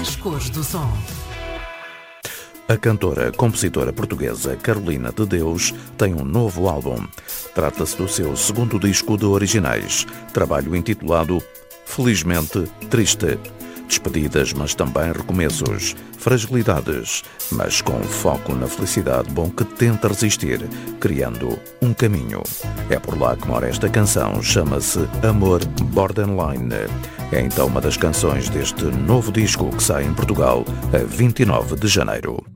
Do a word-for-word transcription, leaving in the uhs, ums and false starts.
As cores do som. A cantora, compositora portuguesa Carolina de Deus tem um novo álbum. Trata-se do seu segundo disco de originais, trabalho intitulado Felizmente Triste. Despedidas, mas também recomeços, fragilidades, mas com foco na felicidade bom que tenta resistir, criando um caminho. É por lá que mora esta canção, chama-se Amor Borderline. É então uma das canções deste novo disco que sai em Portugal a vinte e nove de janeiro.